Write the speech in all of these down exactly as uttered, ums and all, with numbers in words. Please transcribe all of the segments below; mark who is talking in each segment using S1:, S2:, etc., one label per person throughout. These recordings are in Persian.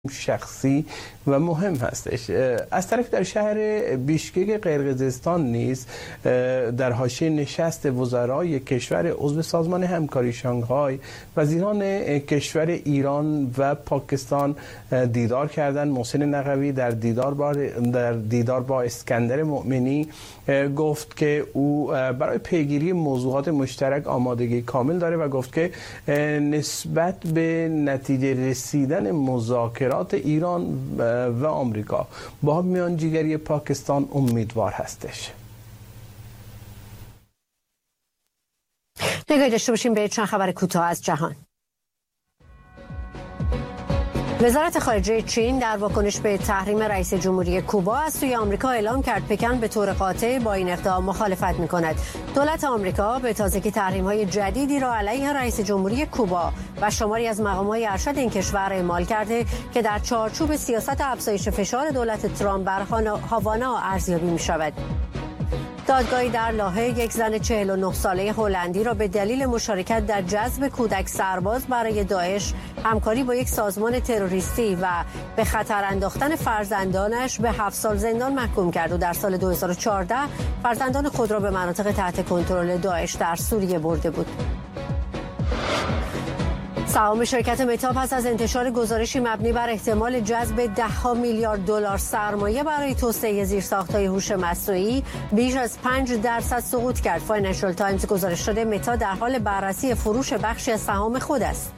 S1: شخصی و مهم هستش. از طرف در شهر بیشکک قرقیزستان نیز در حاشیه نشست وزرای کشور عضو سازمان همکاری شانگهای وزیران کشور ایران و پاکستان دیدار کردند. محسن نقوی در دیدار با در دیدار با اسکندر مؤمنی گفت که او برای پیگیری موضوعات مشترک آمادگی کامل داره و گفت که نسبت به نتیجه رسیدن مذاکرات ایران و آمریکا با میانجیگری پاکستان امیدوار هستش.
S2: نگاهی داشته باشیم به چند خبر کوتاه از جهان. وزارت خارجه چین در واکنش به تحریم رئیس جمهوری کوبا از سوی آمریکا اعلام کرد پکن به طور قاطع با این اقدام مخالفت می‌کند. دولت آمریکا به تازگی تحریم‌های جدیدی را علیه رئیس جمهوری کوبا و شماری از مقام‌های ارشد این کشور اعمال کرده که در چارچوب سیاست افزایش فشار دولت ترامپ بر هاوانا ارزیابی می‌شود. دادگاهی در لاهه یک زن چهل و نه ساله هلندی را به دلیل مشارکت در جذب کودک سرباز برای داعش، همکاری با یک سازمان تروریستی و به خطر انداختن فرزندانش به هفت سال زندان محکوم کرد و در سال دو هزار و چهارده فرزندان خود را به مناطق تحت کنترل داعش در سوریه برده بود. سهام شرکت متا پس از انتشار گزارشی مبنی بر احتمال جذب ده ها میلیارد دلار سرمایه برای توسعه زیرساخت‌های هوش مصنوعی بیش از پنج درصد سقوط کرد. فاینانشال تایمز گزارش داده متا در حال بررسی فروش بخشی از سهام خود است.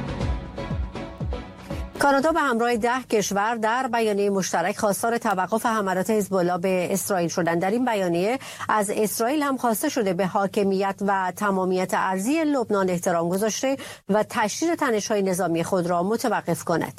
S2: کانادا به همراه ده کشور در بیانیه مشترک خواستار توقف حملات حزب الله به اسرائیل شدند. در این بیانیه از اسرائیل هم خواسته شده به حاکمیت و تمامیت ارضی لبنان احترام گذاشته و تشدید تنش‌های نظامی خود را متوقف کند.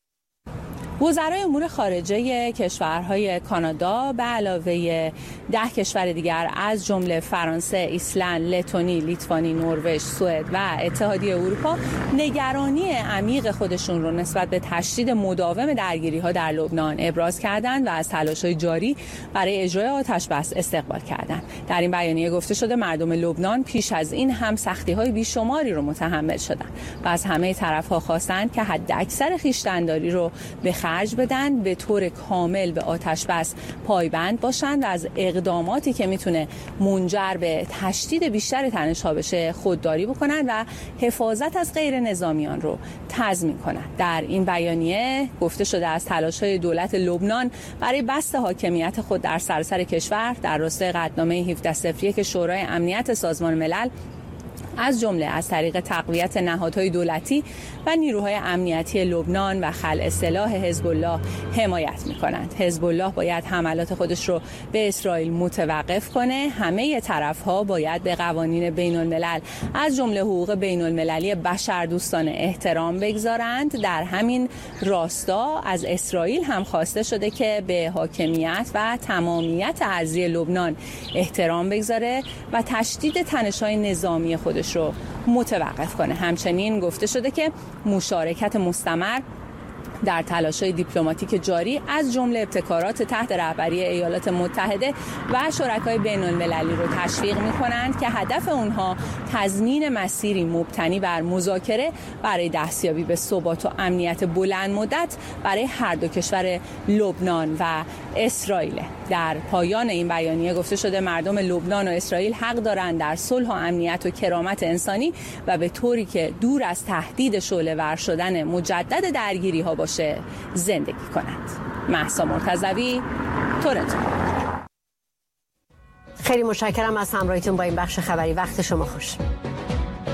S3: وزرای امور خارجه کشورهای کانادا به علاوه ده کشور دیگر از جمله فرانسه، ایسلند، لتونی، لیتوانی، نروژ، سوئد و اتحادیه اروپا نگرانی عمیق خودشون رو نسبت به تشدید مداوم درگیری‌ها در لبنان ابراز کردند و از تلاش‌های جاری برای اجرای آتش‌بس استقبال کردند. در این بیانیه گفته شده مردم لبنان پیش از این هم سختی‌های بیشماری رو متحمل شدند و از همه طرف‌ها خواستند که حداکثر خویشتن‌داری رو به خرج بدن، به طور کامل به آتش بس پایبند باشند و از اقداماتی که میتونه منجر به تشدید بیشتر تنش‌ها بشه خودداری بکنند و حفاظت از غیر نظامیان رو تضمین کنند. در این بیانیه گفته شده از تلاش‌های دولت لبنان برای بسط حاکمیت خود در سراسر کشور در راستای قطعنامه هفده صفر یک شورای امنیت سازمان ملل از جمله از طریق تقویت نهادهای دولتی و نیروهای امنیتی لبنان و خلع سلاح حزب الله حمایت می‌کنند. حزب الله باید حملات خودش رو به اسرائیل متوقف کنه. همه طرف‌ها باید به قوانین بین‌الملل از جمله حقوق بین‌المللی بشردوستانه احترام بگذارند. در همین راستا از اسرائیل هم خواسته شده که به حاکمیت و تمامیت ارضی لبنان احترام بگذاره و تشدید تنش‌های نظامی خودش رو متوقف کنه. همچنین گفته شده که مشارکت مستمر در تلاش‌های دیپلماتیک جاری از جمله ابتکارات تحت رهبری ایالات متحده و شرکای بین‌المللی رو تشویق می‌کنند که هدف اونها تضمین مسیری مبتنی بر مذاکره برای دستیابی به ثبات و امنیت بلند مدت برای هر دو کشور لبنان و اسرائیل. در پایان این بیانیه گفته شده مردم لبنان و اسرائیل حق دارند در صلح و امنیت و کرامت انسانی و به طوری که دور از تهدید شعله‌ور شدن مجدد درگیری‌ها باشه زندگی کنند. مهسا مرتضوی، تورنتو.
S2: خیلی متشکرم از همراهیتون با این بخش خبری. وقت شما خوش.